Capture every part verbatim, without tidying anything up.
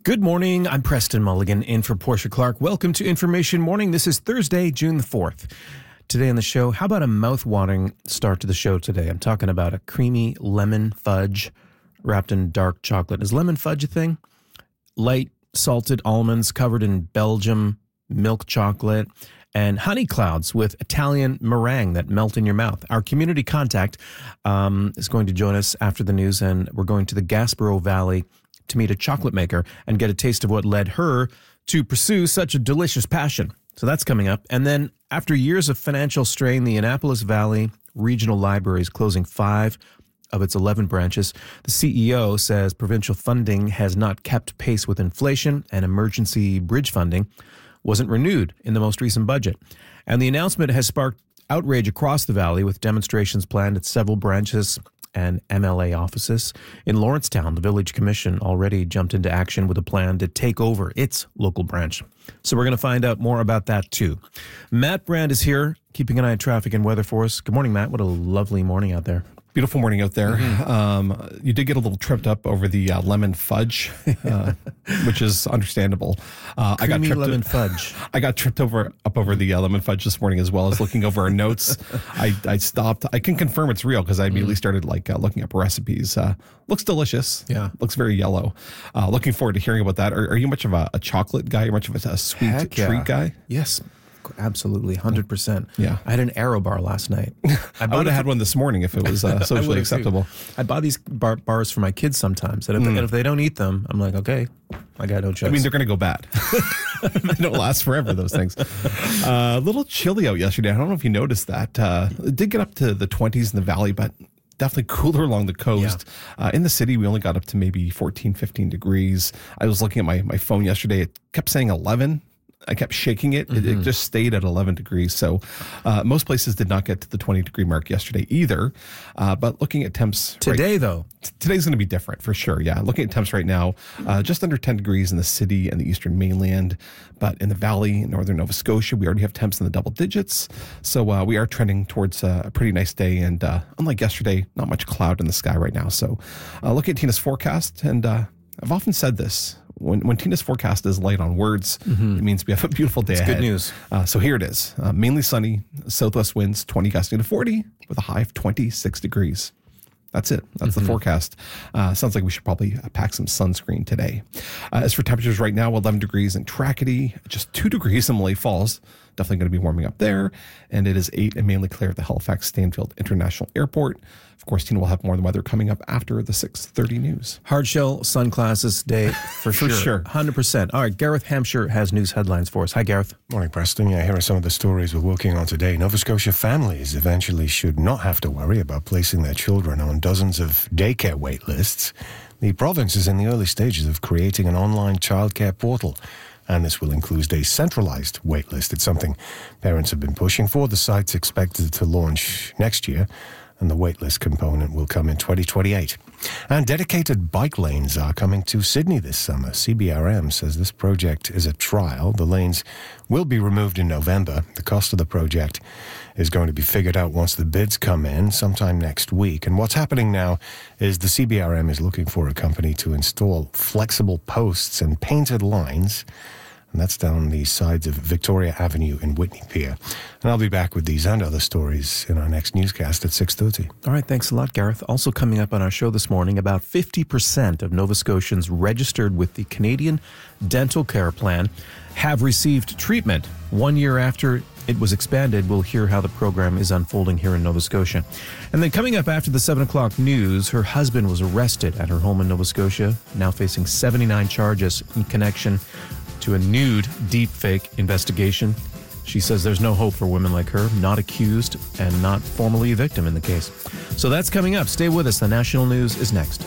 Good morning. I'm Preston Mulligan in for Portia Clark. Welcome to Information Morning. This is Thursday, June the fourth. Today on the show, how about a mouth-watering start to the show today? I'm talking about a creamy lemon fudge wrapped in dark chocolate. Is lemon fudge a thing? Light salted almonds covered in Belgium milk chocolate and honey clouds with Italian meringue that melt in your mouth. Our community contact um, is going to join us after the news, and we're going to the Gaspereau Valley to meet a chocolate maker and get a taste of what led her to pursue such a delicious passion. So that's coming up. And then after years of financial strain, the Annapolis Valley Regional Library is closing five of its eleven branches. The C E O says provincial funding has not kept pace with inflation, and emergency bridge funding wasn't renewed in the most recent budget. And the announcement has sparked outrage across the valley, with demonstrations planned at several branches and M L A offices. In Lawrencetown, the Village Commission already jumped into action with a plan to take over its local branch. So we're going to find out more about that too. Matt Brand is here, keeping an eye on traffic and weather for us. Good morning, Matt. What a lovely morning out there. Beautiful morning out there. Mm-hmm. Um, you did get a little tripped up over the uh, lemon fudge, uh, which is understandable. Uh, I got tripped lemon fudge. I got tripped over up over the uh, lemon fudge this morning, as well as looking over our notes. I, I stopped. I can confirm it's real because I immediately started like uh, looking up recipes. Uh, looks delicious. Yeah, looks very yellow. Uh, looking forward to hearing about that. Are, are you much of a, a chocolate guy? Or much of a, a sweet Heck treat yeah. guy? Yes. Absolutely, one hundred percent. Yeah. I had an Aero bar last night. I, I would have had one this morning if it was uh, socially acceptable. Too. I buy these bar- bars for my kids sometimes, and if, mm. they, and if they don't eat them, I'm like, okay, I got no choice. I mean, they're going to go bad. They don't last forever, those things. Uh, a little chilly out yesterday. I don't know if you noticed that. Uh, it did get up to the twenties in the valley, but definitely cooler along the coast. Yeah. Uh, in the city, we only got up to maybe fourteen, fifteen degrees. I was looking at my, my phone yesterday. It kept saying eleven. I kept shaking it. Mm-hmm. It, it just stayed at eleven degrees. So uh, most places did not get to the twenty degree mark yesterday either. Uh, but looking at temps today, right, though, t- today's going to be different for sure. Yeah. Looking at temps right now, uh, just under ten degrees in the city and the eastern mainland. But in the valley, in northern Nova Scotia, we already have temps in the double digits. So uh, we are trending towards uh, a pretty nice day. And uh, unlike yesterday, not much cloud in the sky right now. So uh, looking at Tina's forecast, and uh, I've often said this. When, when Tina's forecast is light on words, mm-hmm. it means we have a beautiful day it's ahead. Good news. Uh, so here it is. Uh, mainly sunny, southwest winds, twenty gusting to forty, with a high of twenty-six degrees. That's it. That's mm-hmm. the forecast. Uh, sounds like we should probably pack some sunscreen today. Uh, as for temperatures right now, eleven degrees in Tracadie, just two degrees in Malay Falls. Definitely going to be warming up there. And it is eight and mainly clear at the Halifax Stanfield International Airport. Of course, Tina will have more of the weather coming up after the six thirty news. Hardshell sunglasses day for, for sure. sure. one hundred percent. All right, Gareth Hampshire has news headlines for us. Hi, Gareth. Morning, Preston. Yeah, here are some of the stories we're working on today. Nova Scotia families eventually should not have to worry about placing their children on dozens of daycare wait lists. The province is in the early stages of creating an online childcare portal, and this will include a centralized waitlist. It's something parents have been pushing for. The site's expected to launch next year, and the waitlist component will come in twenty twenty-eight. And dedicated bike lanes are coming to Sydney this summer. C B R M says this project is a trial. The lanes will be removed in November. The cost of the project is going to be figured out once the bids come in sometime next week. And what's happening now is the C B R M is looking for a company to install flexible posts and painted lines, and that's down the sides of Victoria Avenue in Whitney Pier. And I'll be back with these and other stories in our next newscast at six thirty. All right, thanks a lot, Gareth. Also coming up on our show this morning, about fifty percent of Nova Scotians registered with the Canadian Dental Care Plan have received treatment. One year after it was expanded, we'll hear how the program is unfolding here in Nova Scotia. And then coming up after the seven o'clock news, her husband was arrested at her home in Nova Scotia, now facing seventy-nine charges in connection to a nude deepfake investigation. She says there's no hope for women like her, not accused and not formally a victim in the case. So that's coming up. Stay with us. The national news is next.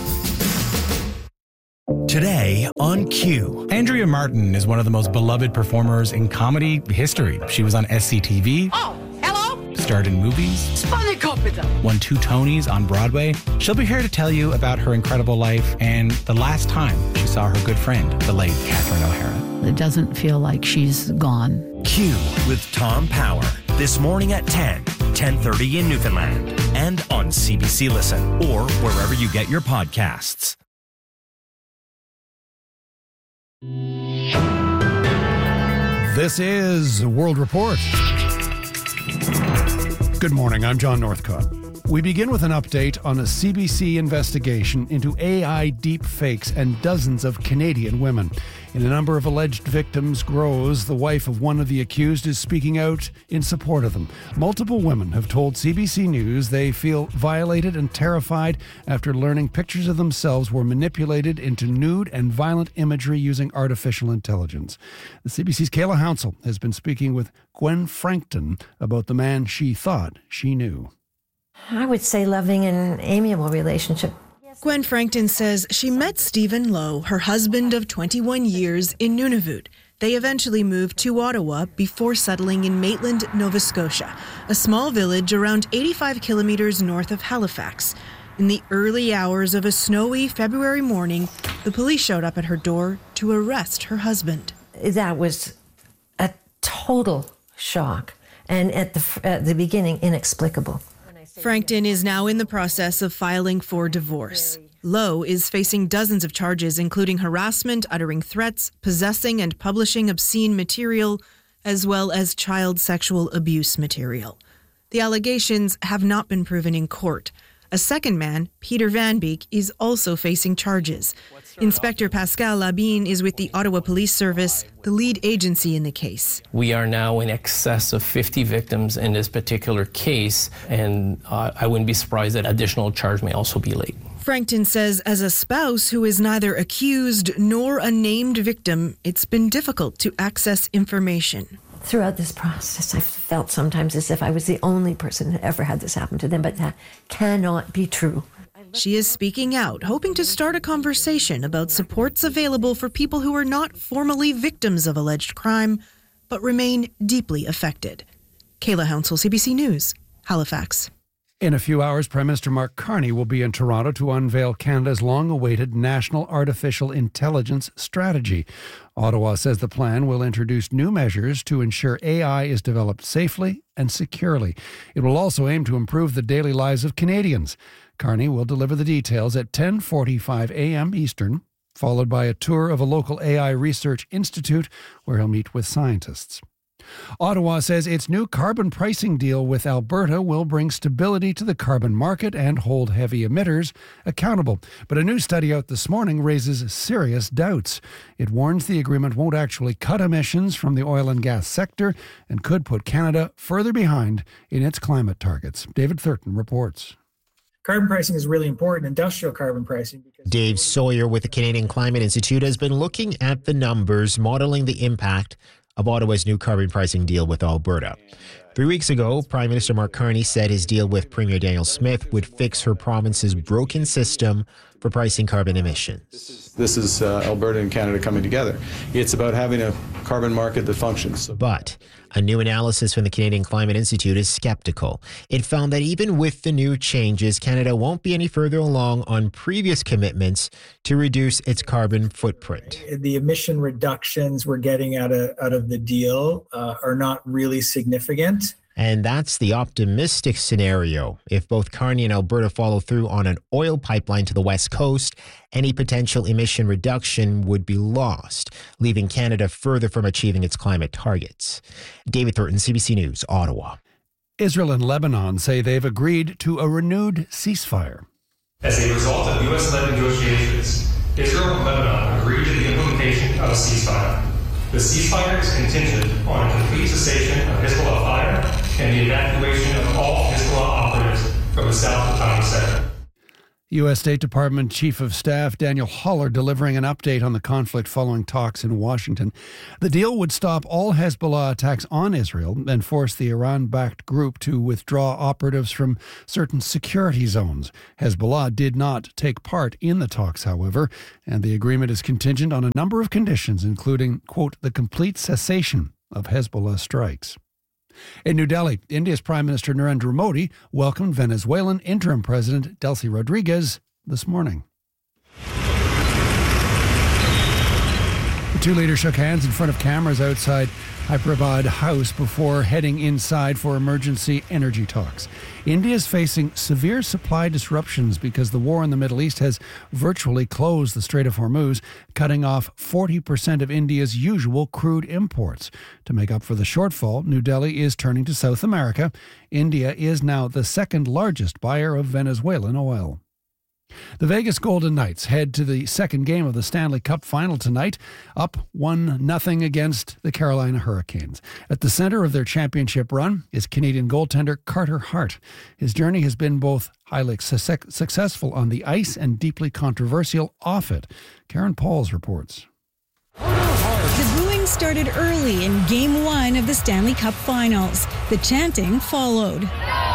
Today on Q. Andrea Martin is one of the most beloved performers in comedy history. She was on S C T V. Oh, hello? Starred in movies. Spanakopita. Won two Tonys on Broadway. She'll be here to tell you about her incredible life and the last time she saw her good friend, the late Catherine O'Hara. It doesn't feel like she's gone. Q with Tom Power. This morning at ten, ten thirty in Newfoundland. And on C B C Listen or wherever you get your podcasts. This is World Report. Good morning, I'm John Northcott. We begin with an update on a C B C investigation into A I deepfakes and dozens of Canadian women. In a number of alleged victims grows, the wife of one of the accused is speaking out in support of them. Multiple women have told C B C News they feel violated and terrified after learning pictures of themselves were manipulated into nude and violent imagery using artificial intelligence. The C B C's Kayla Hounsell has been speaking with Gwen Frankton about the man she thought she knew. I would say loving and amiable relationship. Gwen Frankton says she met Stephen Lowe, her husband of twenty-one years, in Nunavut. They eventually moved to Ottawa before settling in Maitland, Nova Scotia, a small village around eighty-five kilometers north of Halifax. In the early hours of a snowy February morning, the police showed up at her door to arrest her husband. That was a total shock, and at the, at the beginning, inexplicable. Frankton is now in the process of filing for divorce. Lowe is facing dozens of charges, including harassment, uttering threats, possessing and publishing obscene material, as well as child sexual abuse material. The allegations have not been proven in court. A second man, Peter Van Beek, is also facing charges. Inspector Pascal Labine is with the Ottawa Police Service, the lead agency in the case. We are now in excess of fifty victims in this particular case, and uh, I wouldn't be surprised that additional charge may also be laid. Frankton says as a spouse who is neither accused nor a named victim, it's been difficult to access information. Throughout this process, I felt sometimes as if I was the only person that ever had this happen to them, but that cannot be true. She is speaking out, hoping to start a conversation about supports available for people who are not formally victims of alleged crime, but remain deeply affected. Kayla Hounsell, C B C News, Halifax. In a few hours, Prime Minister Mark Carney will be in Toronto to unveil Canada's long-awaited National Artificial Intelligence Strategy. Ottawa says the plan will introduce new measures to ensure A I is developed safely and securely. It will also aim to improve the daily lives of Canadians. Carney will deliver the details at ten forty-five a.m. Eastern, followed by a tour of a local A I research institute where he'll meet with scientists. Ottawa says its new carbon pricing deal with Alberta will bring stability to the carbon market and hold heavy emitters accountable. But a new study out this morning raises serious doubts. It warns the agreement won't actually cut emissions from the oil and gas sector and could put Canada further behind in its climate targets. David Thurton reports. Carbon pricing is really important, industrial carbon pricing. Because Dave Sawyer with the Canadian Climate Institute has been looking at the numbers, modeling the impact of Ottawa's new carbon pricing deal with Alberta. Three weeks ago, Prime Minister Mark Carney said his deal with Premier Danielle Smith would fix her province's broken system for pricing carbon emissions. This is, this is uh, Alberta and Canada coming together. It's about having a carbon market that functions. But a new analysis from the Canadian Climate Institute is skeptical. It found that even with the new changes, Canada won't be any further along on previous commitments to reduce its carbon footprint. The emission reductions we're getting out of, out of the deal uh, are not really significant. And that's the optimistic scenario. If both Carney and Alberta follow through on an oil pipeline to the west coast, any potential emission reduction would be lost, leaving Canada further from achieving its climate targets. David Thurton, C B C News, Ottawa. Israel and Lebanon say they've agreed to a renewed ceasefire. As a result of U S-led negotiations, Israel and Lebanon agreed to the implementation of a ceasefire. The ceasefire is contingent on a complete cessation of Hezbollah fire and the evacuation of all Hezbollah operatives from the South Litani sector. U S State Department Chief of Staff Daniel Haller delivering an update on the conflict following talks in Washington. The deal would stop all Hezbollah attacks on Israel and force the Iran-backed group to withdraw operatives from certain security zones. Hezbollah did not take part in the talks, however, and the agreement is contingent on a number of conditions, including, quote, the complete cessation of Hezbollah strikes. In New Delhi, India's Prime Minister Narendra Modi welcomed Venezuelan interim President Delcy Rodriguez this morning. The two leaders shook hands in front of cameras outside Hyderabad House before heading inside for emergency energy talks. India is facing severe supply disruptions because the war in the Middle East has virtually closed the Strait of Hormuz, cutting off forty percent of India's usual crude imports. To make up for the shortfall, New Delhi is turning to South America. India is now the second largest buyer of Venezuelan oil. The Vegas Golden Knights head to the second game of the Stanley Cup final tonight, up one nothing against the Carolina Hurricanes. At the center of their championship run is Canadian goaltender Carter Hart. His journey has been both highly su- successful on the ice and deeply controversial off it. Karen Pauls reports. The booing started early in Game one of the Stanley Cup Finals. The chanting followed.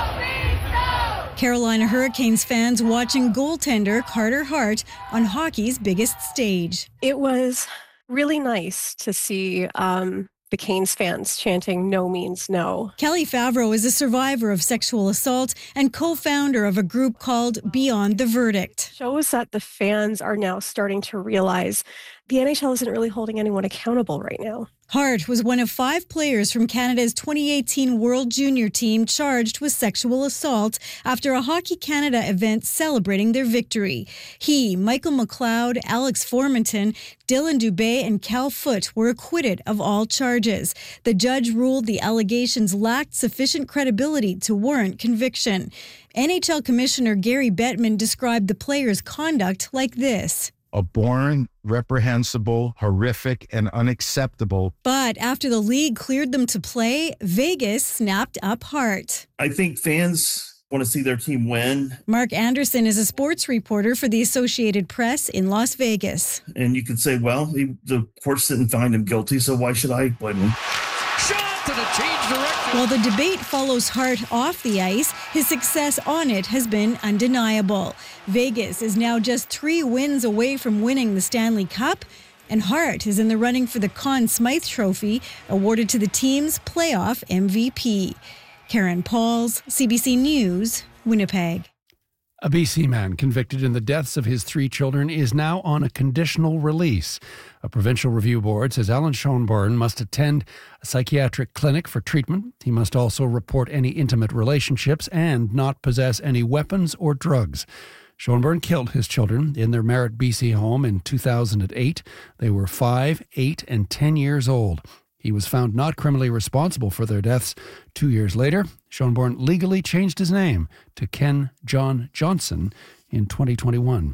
Carolina Hurricanes fans watching goaltender Carter Hart on hockey's biggest stage. It was really nice to see um, the Canes fans chanting "No means no." Kelly Favreau is a survivor of sexual assault and co-founder of a group called Beyond the Verdict. It shows that the fans are now starting to realize the N H L isn't really holding anyone accountable right now. Hart was one of five players from Canada's twenty eighteen World Junior team charged with sexual assault after a Hockey Canada event celebrating their victory. He, Michael McLeod, Alex Formanton, Dylan Dubé, and Cal Foote were acquitted of all charges. The judge ruled the allegations lacked sufficient credibility to warrant conviction. N H L Commissioner Gary Bettman described the players' conduct like this. Abhorrent, reprehensible, horrific, and unacceptable. But after the league cleared them to play, Vegas snapped up Hart. I think fans want to see their team win. Mark Anderson is a sports reporter for the Associated Press in Las Vegas. And you could say, well, he, the courts didn't find him guilty, so why should I blame him? Shot to the change direction. While the debate follows Hart off the ice, his success on it has been undeniable. Vegas is now just three wins away from winning the Stanley Cup, and Hart is in the running for the Conn Smythe Trophy, awarded to the team's playoff M V P. Karen Pauls, C B C News, Winnipeg. A B C man convicted in the deaths of his three children is now on a conditional release. A provincial review board says Alan Schoenborn must attend a psychiatric clinic for treatment. He must also report any intimate relationships and not possess any weapons or drugs. Schoenborn killed his children in their Merritt, B C home in two thousand eight. They were five, eight, and ten years old. He was found not criminally responsible for their deaths. Two years later, Schoenborn legally changed his name to Ken John Johnson in twenty twenty-one.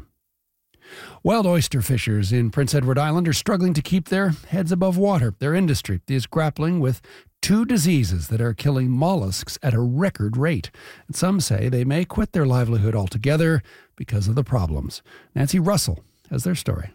Wild oyster fishers in Prince Edward Island are struggling to keep their heads above water. Their industry is grappling with two diseases that are killing mollusks at a record rate. And some say they may quit their livelihood altogether because of the problems. Nancy Russell has their story.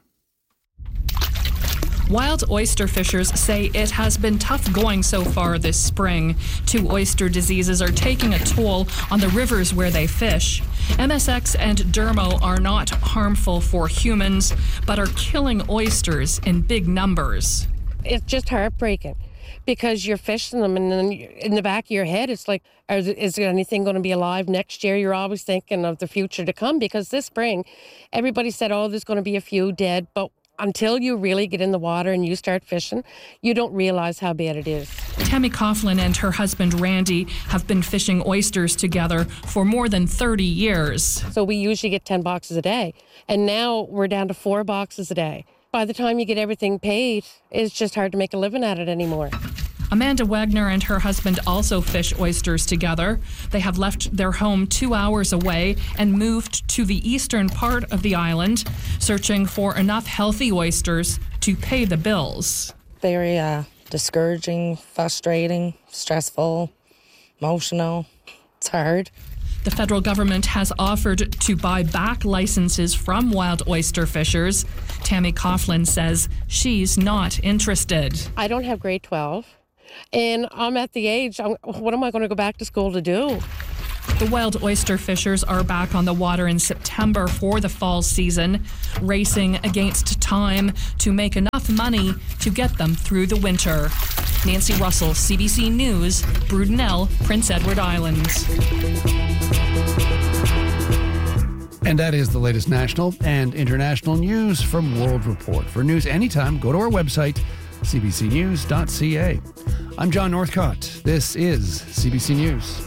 Wild oyster fishers say it has been tough going so far this spring. Two oyster diseases are taking a toll on the rivers where they fish. M S X and dermo are not harmful for humans, but are killing oysters in big numbers. It's just heartbreaking because you're fishing them, and then in the back of your head, it's like, is there anything going to be alive next year? You're always thinking of the future to come, because this spring, everybody said, oh, there's going to be a few dead, but until you really get in the water and you start fishing, you don't realize how bad it is. Tammy Coughlin and her husband Randy have been fishing oysters together for more than thirty years. So we usually get ten boxes a day, and now we're down to four boxes a day. By the time you get everything paid, it's just hard to make a living at it anymore. Amanda Wagner and her husband also fish oysters together. They have left their home two hours away and moved to the eastern part of the island, searching for enough healthy oysters to pay the bills. Very uh, discouraging, frustrating, stressful, emotional. It's hard. The federal government has offered to buy back licenses from wild oyster fishers. Tammy Coughlin says she's not interested. I don't have grade twelve. And I'm at the age, I'm, what am I going to go back to school to do? The wild oyster fishers are back on the water in September for the fall season, racing against time to make enough money to get them through the winter. Nancy Russell, C B C News, Brudenell, Prince Edward Islands. And that is the latest national and international news from World Report. For news anytime, go to our website, c b c news dot c a. I'm John Northcott. This is C B C News.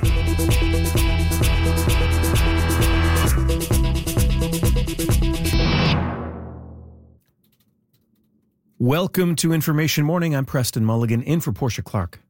Welcome to Information Morning. I'm Preston Mulligan, in for Portia Clark.